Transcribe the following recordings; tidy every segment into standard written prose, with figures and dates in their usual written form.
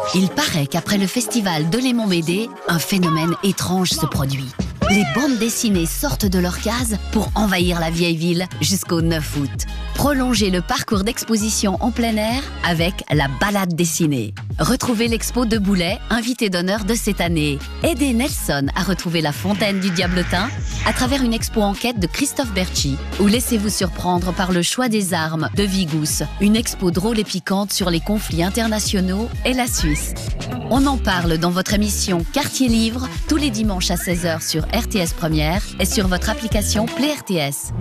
Il paraît qu'après le festival de Delémont-Médé, un phénomène étrange se produit. Les bandes dessinées sortent de leur case pour envahir la vieille ville jusqu'au 9 août. Prolongez le parcours d'exposition en plein air avec la balade dessinée. Retrouvez l'expo de Boulay, invité d'honneur de cette année. Aidez Nelson à retrouver la fontaine du Diablotin à travers une expo enquête de Christophe Berchi. Ou laissez-vous surprendre par le choix des armes de Vigous, une expo drôle et piquante sur les conflits internationaux et la Suisse. On en parle dans votre émission Quartier Livre tous les dimanches à 16h sur RTS Première et sur votre application Play RTS.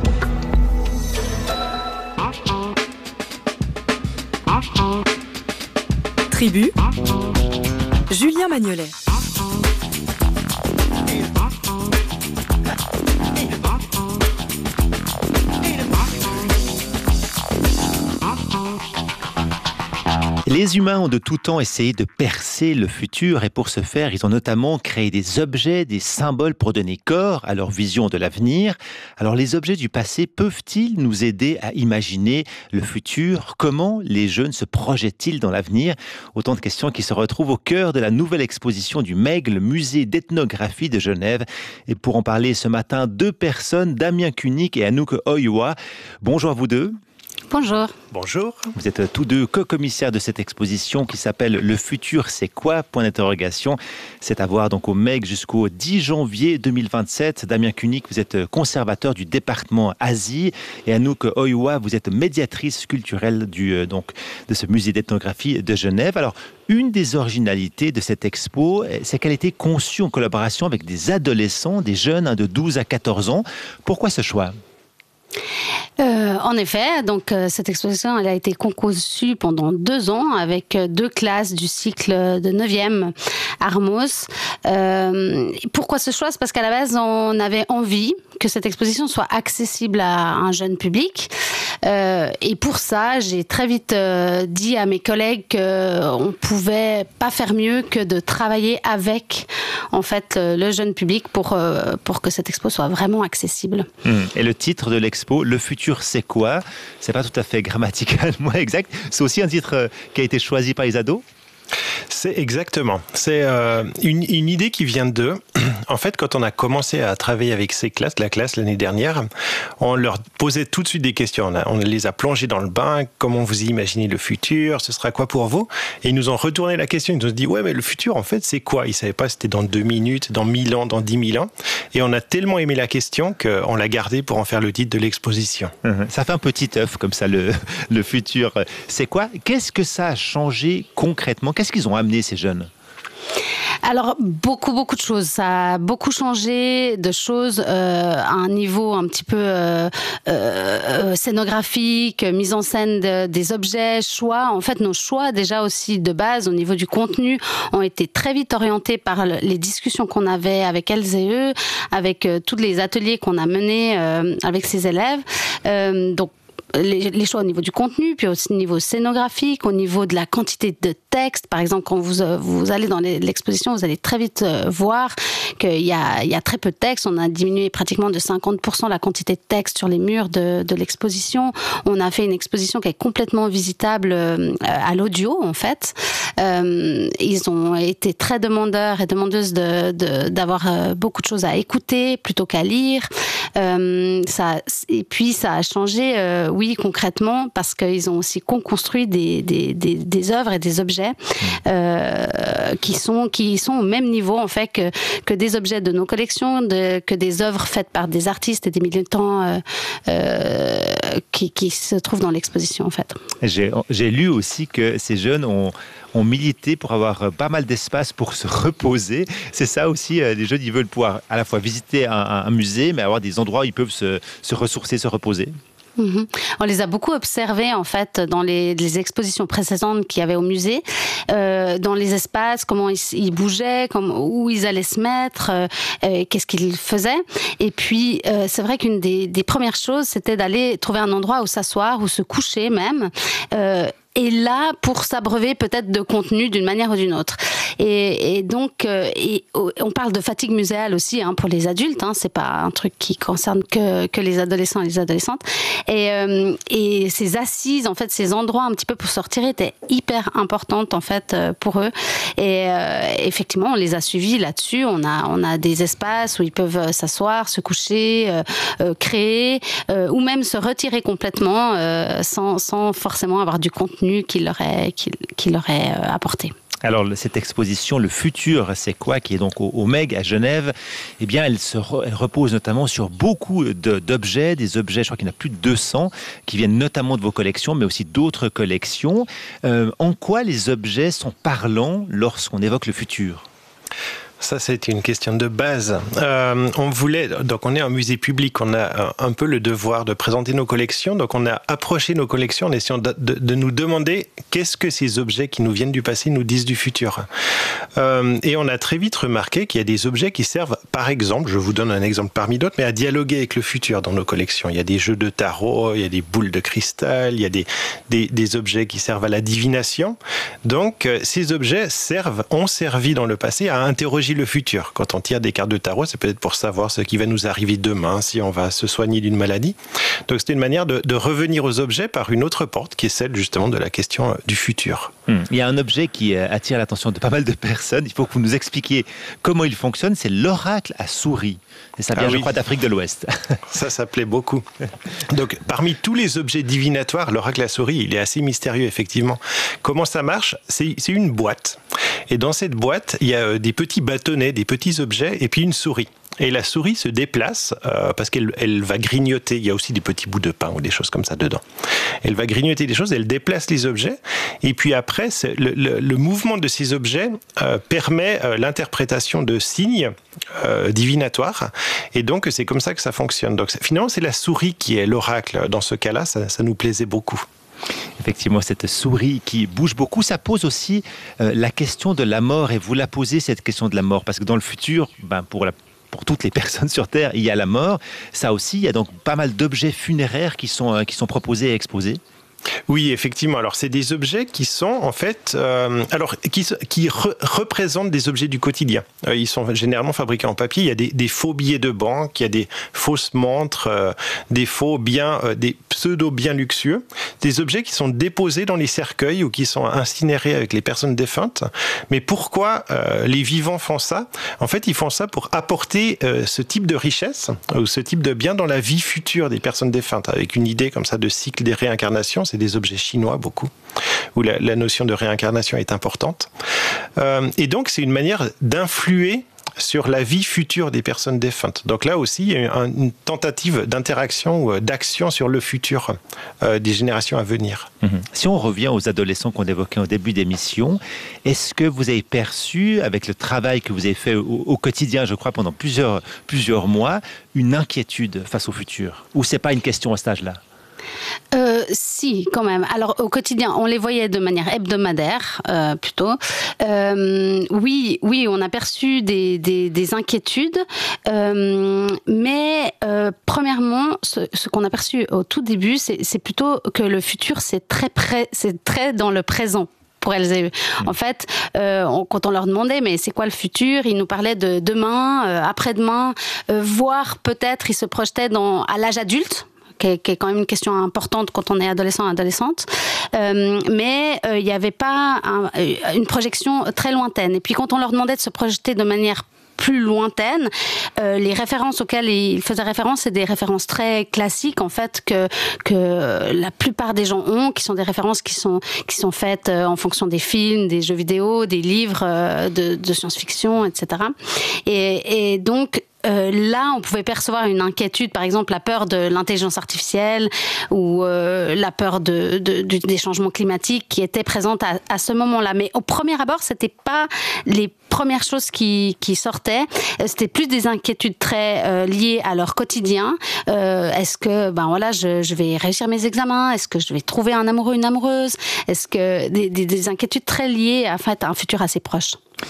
Tribu, Julien Magnolet. Les humains ont de tout temps essayé de percer le futur et pour ce faire, ils ont notamment créé des objets, des symboles pour donner corps à leur vision de l'avenir. Alors les objets du passé peuvent-ils nous aider à imaginer le futur ? Comment les jeunes se projettent-ils dans l'avenir ? Autant de questions qui se retrouvent au cœur de la nouvelle exposition du MEG, le musée d'ethnographie de Genève. Et pour en parler ce matin, deux personnes, Damien Kunik et Anouk Oyoa. Bonjour à vous deux. Bonjour. Bonjour. Vous êtes tous deux co-commissaires de cette exposition qui s'appelle « Le futur, c'est quoi ?» C'est à voir donc au MEG jusqu'au 10 janvier 2027. Damien Kunik, vous êtes conservateur du département Asie et Anouk Oyoa, vous êtes médiatrice culturelle de ce musée d'ethnographie de Genève. Alors, une des originalités de cette expo, c'est qu'elle a été conçue en collaboration avec des adolescents, des jeunes de 12 à 14 ans. Pourquoi ce choix ? En effet, donc cette exposition elle a été conçue pendant 2 ans avec 2 classes du cycle de 9e Armos. Pourquoi ce choix ? C'est parce qu'à la base, on avait envie que cette exposition soit accessible à un jeune public. Et pour ça, j'ai très vite dit à mes collègues qu'on pouvait pas faire mieux que de travailler avec en fait le jeune public pour que cette expo soit vraiment accessible. Et le titre de l'expo, Le futur c'est quoi ? C'est pas tout à fait grammaticalement exact. C'est aussi un titre qui a été choisi par les ados ? C'est exactement. C'est une idée qui vient d'eux. En fait, quand on a commencé à travailler avec la classe l'année dernière, on leur posait tout de suite des questions. On les a plongés dans le bain. Comment vous imaginez le futur ? Ce sera quoi pour vous ? Et ils nous ont retourné la question. Ils nous ont dit, ouais, mais le futur, en fait, c'est quoi ? Ils ne savaient pas si c'était dans 2 minutes, dans 1000 ans, dans 10 000 ans. Et on a tellement aimé la question qu'on l'a gardée pour en faire le titre de l'exposition. Ça fait un petit œuf comme ça, le futur. C'est quoi ? Qu'est-ce que ça a changé concrètement ? Qu'est-ce qu'ils ont amené, ces jeunes ? Alors, beaucoup de choses. Ça a beaucoup changé de choses à un niveau un petit peu scénographique, mise en scène des objets, choix. En fait, nos choix, déjà aussi de base, au niveau du contenu, ont été très vite orientés par les discussions qu'on avait avec elles et eux, avec tous les ateliers qu'on a menés avec ces élèves. Donc, les choix au niveau du contenu, puis aussi au niveau scénographique, au niveau de la quantité de texte. Par exemple, quand vous allez dans l'exposition, vous allez très vite voir qu'il y a très peu de texte. On a diminué pratiquement de 50% la quantité de texte sur les murs de l'exposition. On a fait une exposition qui est complètement visitable à l'audio, en fait. Ils ont été très demandeurs et demandeuses d'avoir beaucoup de choses à écouter plutôt qu'à lire. Et puis, ça a changé, oui, concrètement, parce qu'ils ont aussi construit des œuvres et des objets qui sont au même niveau, en fait, que des objets de nos collections, que des œuvres faites par des artistes et des militants qui se trouvent dans l'exposition, en fait. J'ai lu aussi que ces jeunes ont milité pour avoir pas mal d'espace pour se reposer. C'est ça aussi, les jeunes, ils veulent pouvoir à la fois visiter un musée, mais avoir des endroits où ils peuvent se ressourcer, se reposer. On les a beaucoup observés en fait dans les expositions précédentes qu'il y avait au musée, dans les espaces, comment ils bougeaient, où ils allaient se mettre, qu'est-ce qu'ils faisaient. Et puis c'est vrai qu'une des premières choses, c'était d'aller trouver un endroit où s'asseoir, où se coucher même. est là pour s'abreuver peut-être de contenu d'une manière ou d'une autre. Et donc, on parle de fatigue muséale aussi pour les adultes. C'est pas un truc qui concerne que les adolescents et les adolescentes. Et ces assises, en fait, ces endroits un petit peu pour se retirer étaient hyper importantes en fait pour eux. Et effectivement, on les a suivis là-dessus. On a des espaces où ils peuvent s'asseoir, se coucher, créer, ou même se retirer complètement sans forcément avoir du contenu qui leur est apporté. Alors, cette exposition, Le Futur, c'est quoi, qui est donc au MEG à Genève, eh bien, elle repose notamment sur beaucoup d'objets, des objets, je crois qu'il y en a plus de 200, qui viennent notamment de vos collections, mais aussi d'autres collections. En quoi les objets sont parlants lorsqu'on évoque le futur ? Ça, c'était une question de base. Donc on est un musée public, on a un peu le devoir de présenter nos collections, donc on a approché nos collections en essayant de nous demander qu'est-ce que ces objets qui nous viennent du passé nous disent du futur. Et on a très vite remarqué qu'il y a des objets qui servent, par exemple, je vous donne un exemple parmi d'autres, mais à dialoguer avec le futur dans nos collections. Il y a des jeux de tarot, il y a des boules de cristal, il y a des objets qui servent à la divination. Donc ces objets ont servi dans le passé à interroger le futur. Quand on tire des cartes de tarot, c'est peut-être pour savoir ce qui va nous arriver demain, si on va se soigner d'une maladie. Donc c'était une manière de revenir aux objets par une autre porte, qui est celle justement de la question du futur. Il y a un objet qui attire l'attention de pas mal de personnes. Il faut que vous nous expliquiez comment il fonctionne. C'est l'oracle à souris. Et ça vient, je crois, d'Afrique de l'Ouest. Ça plaît beaucoup. Donc, parmi tous les objets divinatoires, l'oracle à souris, il est assez mystérieux, effectivement. Comment ça marche ? C'est une boîte. Et dans cette boîte, il y a des petits bâtonnets, des petits objets, et puis une souris. Et la souris se déplace parce qu'elle va grignoter. Il y a aussi des petits bouts de pain ou des choses comme ça dedans. Elle va grignoter des choses, elle déplace les objets. Et puis après, le mouvement de ces objets permet l'interprétation de signes divinatoires. Et donc, c'est comme ça que ça fonctionne. Donc, finalement, c'est la souris qui est l'oracle. Dans ce cas-là, ça nous plaisait beaucoup. Effectivement, cette souris qui bouge beaucoup, ça pose aussi la question de la mort. Et vous la posez, cette question de la mort, parce que dans le futur, pour toutes les personnes sur Terre, il y a la mort. Ça aussi, il y a donc pas mal d'objets funéraires qui sont proposés et exposés. Oui, effectivement. Alors, c'est des objets qui sont, en fait, qui représentent des objets du quotidien. Ils sont généralement fabriqués en papier. Il y a des faux billets de banque, il y a des fausses montres, des faux biens, des pseudo-biens luxueux. Des objets qui sont déposés dans les cercueils ou qui sont incinérés avec les personnes défuntes. Mais pourquoi les vivants font ça ? En fait, ils font ça pour apporter ce type de richesse ou ce type de bien dans la vie future des personnes défuntes, avec une idée comme ça de cycle des réincarnations. C'est des objets chinois, beaucoup, où la notion de réincarnation est importante. Et donc, c'est une manière d'influer sur la vie future des personnes défuntes. Donc là aussi, il y a une tentative d'interaction ou d'action sur le futur des générations à venir. Si on revient aux adolescents qu'on évoquait au début d'émission, est-ce que vous avez perçu, avec le travail que vous avez fait au quotidien, je crois, pendant plusieurs mois, une inquiétude face au futur ? Ou c'est pas une question à cet âge-là ? Si, quand même. Alors, au quotidien, on les voyait de manière hebdomadaire, plutôt. Oui, on a perçu des inquiétudes, mais premièrement, ce qu'on a perçu au tout début, c'est plutôt que le futur, c'est très dans le présent. Pour elles et eux. En fait, quand on leur demandait mais c'est quoi le futur, ils nous parlaient de demain, après-demain, voire peut-être ils se projetaient à l'âge adulte. Qui est quand même une question importante quand on est adolescent, adolescente. Mais il n'y avait pas une projection très lointaine. Et puis quand on leur demandait de se projeter de manière plus lointaine, les références auxquelles ils faisaient référence, c'est des références très classiques en fait que la plupart des gens ont, qui sont des références qui sont faites en fonction des films, des jeux vidéo, des livres de science-fiction, etc. Et donc là, on pouvait percevoir une inquiétude, par exemple la peur de l'intelligence artificielle ou la peur des changements climatiques qui étaient présentes à ce moment-là. Mais au premier abord, c'était pas les premières choses qui sortaient. C'était plus des inquiétudes très liées à leur quotidien. Est-ce que, je vais réussir mes examens ? Est-ce que je vais trouver un amoureux, une amoureuse ? Est-ce que des inquiétudes très liées à un futur assez proche.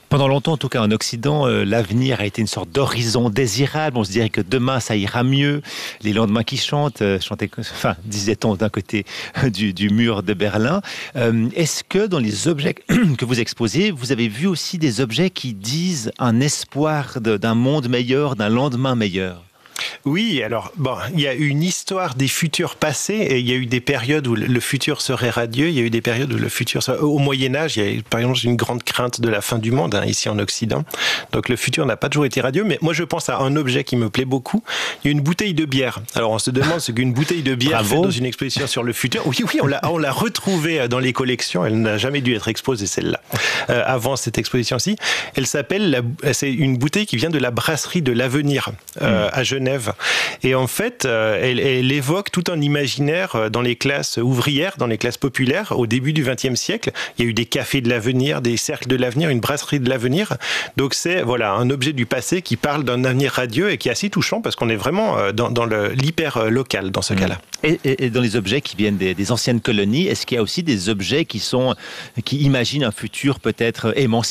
Pendant longtemps, en tout cas en Occident, l'avenir a été une sorte d'horizon désirable. On se dirait que demain, ça ira mieux. Les lendemains qui chantent, disait-on d'un côté du mur de Berlin. Est-ce que dans les objets que vous exposez, vous avez vu aussi des objets qui disent un espoir d'un monde meilleur, d'un lendemain meilleur ? Oui, alors, il y a une histoire des futurs passés, et il y a eu des périodes où le futur serait radieux, il y a eu des périodes où le futur serait... Au Moyen-Âge, il y a par exemple une grande crainte de la fin du monde, ici en Occident. Donc le futur n'a pas toujours été radieux, mais moi je pense à un objet qui me plaît beaucoup. Il y a une bouteille de bière. Alors on se demande ce qu'une bouteille de bière fait dans une exposition sur le futur. Oui, on l'a retrouvée dans les collections, elle n'a jamais dû être exposée celle-là, avant cette exposition-ci. C'est une bouteille qui vient de la brasserie de l'Avenir, à Genève. Et en fait, elle évoque tout un imaginaire dans les classes ouvrières, dans les classes populaires, au début du XXe siècle. Il y a eu des cafés de l'avenir, des cercles de l'avenir, une brasserie de l'avenir. Donc c'est un objet du passé qui parle d'un avenir radieux et qui est assez touchant parce qu'on est vraiment dans l'hyper local dans ce cas-là. Et dans les objets qui viennent des anciennes colonies, est-ce qu'il y a aussi des objets qui imaginent un futur peut-être émancipé ?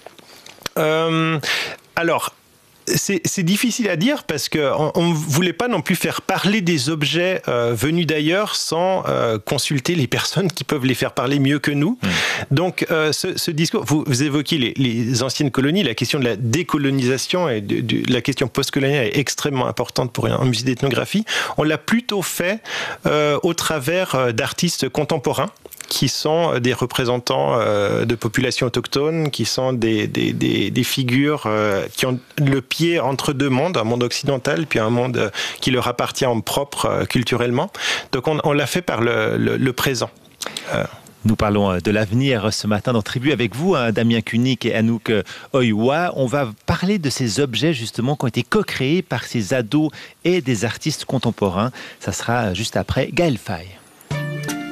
Alors, c'est difficile à dire parce qu'on ne voulait pas non plus faire parler des objets venus d'ailleurs sans consulter les personnes qui peuvent les faire parler mieux que nous. Donc ce discours, vous évoquez les anciennes colonies, la question de la décolonisation et la question postcoloniale est extrêmement importante pour un musée d'ethnographie. On l'a plutôt fait au travers d'artistes contemporains qui sont des représentants de populations autochtones, qui sont des figures qui ont le pied entre deux mondes, un monde occidental puis un monde qui leur appartient en propre culturellement. Donc on l'a fait par le présent. Nous parlons de l'avenir ce matin dans Tribu avec vous, Damien Kunik et Anouk Oiwa. On va parler de ces objets justement qui ont été co-créés par ces ados et des artistes contemporains. Ça sera juste après Gaël Faye.